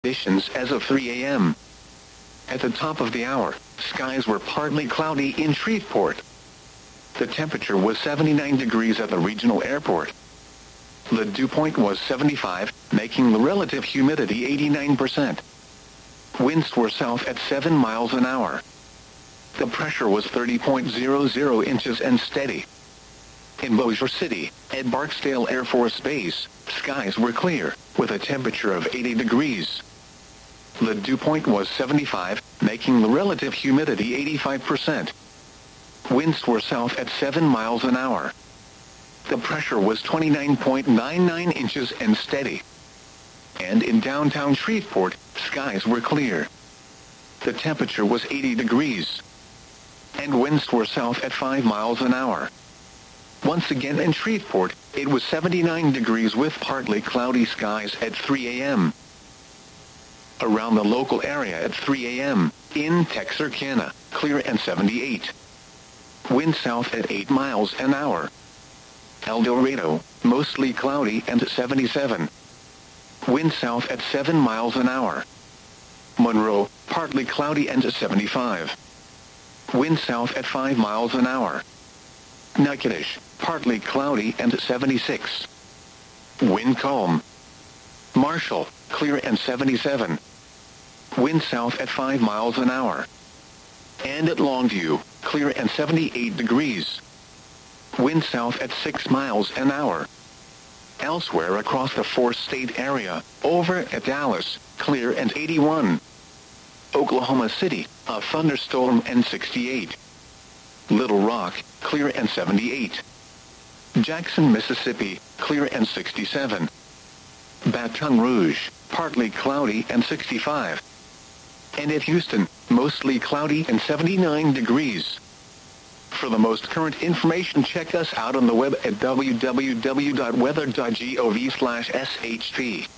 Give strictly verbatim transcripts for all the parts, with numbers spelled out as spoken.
conditions as of three a m At the top of the hour, skies were partly cloudy in Shreveport. The temperature was seventy-nine degrees at the regional airport. The dew point was seventy-five, making the relative humidity eighty-nine percent. Winds were south at seven miles an hour. The pressure was thirty point zero zero inches and steady. In Bossier City, at Barksdale Air Force Base, skies were clear, with a temperature of eighty degrees. The dew point was seventy-five, making the relative humidity eighty-five percent. Winds were south at seven miles an hour. The pressure was twenty-nine point nine nine inches and steady. And in downtown Shreveport, skies were clear. The temperature was eighty degrees. And winds were south at five miles an hour. Once again in Shreveport, it was seventy-nine degrees with partly cloudy skies at three a m Around the local area at three a m, in Texarkana, clear and seventy-eight. Wind south at eight miles an hour. El Dorado, mostly cloudy and seventy-seven. Wind south at seven miles an hour. Monroe, partly cloudy and seventy-five. Wind south at five miles an hour. Natchitoches, partly cloudy and seventy-six. Wind calm. Marshall, clear and seventy-seven. Wind south at five miles an hour. And at Longview, clear and seventy-eight degrees. Wind south at six miles an hour. Elsewhere across the four-state area, over at Dallas, clear and eighty-one. Oklahoma City, a thunderstorm and sixty-eight. Little Rock, clear and seventy-eight. Jackson, Mississippi, clear and sixty-seven. Baton Rouge, partly cloudy and sixty-five. And at Houston, mostly cloudy and seventy-nine degrees. For the most current information, check us out on the web at w w w dot weather dot gov slash s h p.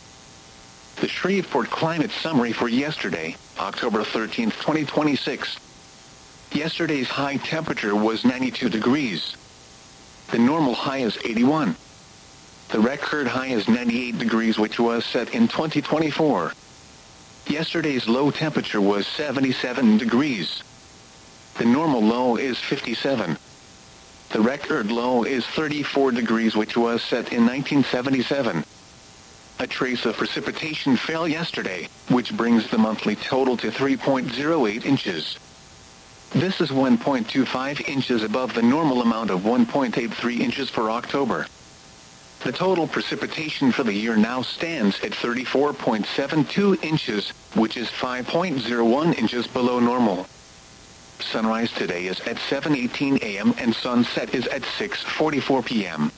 The Shreveport Climate Summary for yesterday, October thirteenth, twenty twenty-six. Yesterday's high temperature was ninety-two degrees. The normal high is eighty-one. The record high is ninety-eight degrees, which was set in twenty twenty-four. Yesterday's low temperature was seventy-seven degrees. The normal low is fifty-seven. The record low is thirty-four degrees, which was set in nineteen seventy-seven. A trace of precipitation fell yesterday, which brings the monthly total to three point zero eight inches. This is one point two five inches above the normal amount of one point eight three inches for October. The total precipitation for the year now stands at thirty-four point seven two inches, which is five point zero one inches below normal. Sunrise today is at seven eighteen a m and sunset is at six forty-four p m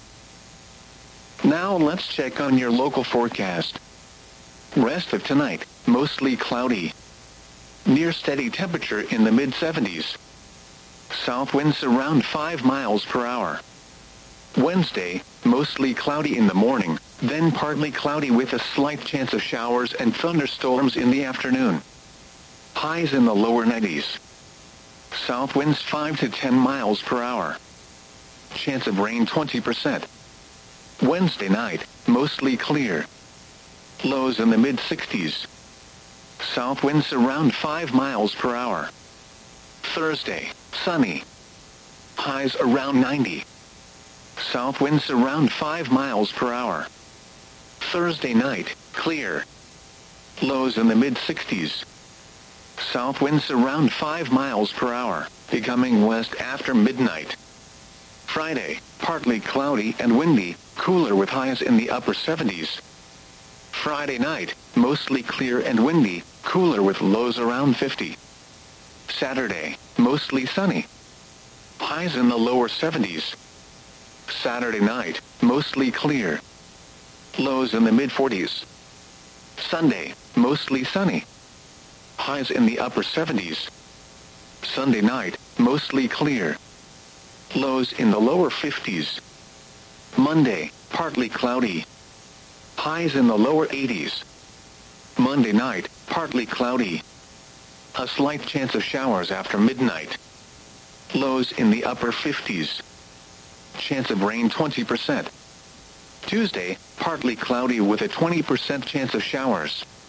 Now let's check on your local forecast. Rest of tonight, mostly cloudy. Near steady temperature in the mid seventies. South winds around five miles per hour. Wednesday, mostly cloudy in the morning, then partly cloudy with a slight chance of showers and thunderstorms in the afternoon. Highs in the lower nineties. South winds five to ten miles per hour. Chance of rain twenty percent. Wednesday night, mostly clear. Lows in the mid sixties. South winds around five miles per hour. Thursday, sunny. Highs around ninety. South winds around five miles per hour. Thursday night, clear. Lows in the mid sixties. South winds around five miles per hour, becoming west after midnight. Friday, partly cloudy and windy, cooler with highs in the upper seventies. Friday night, mostly clear and windy, cooler with lows around fifty. Saturday, mostly sunny. Highs in the lower seventies. Saturday night, mostly clear. Lows in the mid forties. Sunday, mostly sunny. Highs in the upper seventies. Sunday night, mostly clear. Lows in the lower fifties. Monday, partly cloudy. Highs in the lower eighties. Monday night, partly cloudy. A slight chance of showers after midnight. Lows in the upper fifties. Chance of rain twenty percent. Tuesday, partly cloudy with a twenty percent chance of showers.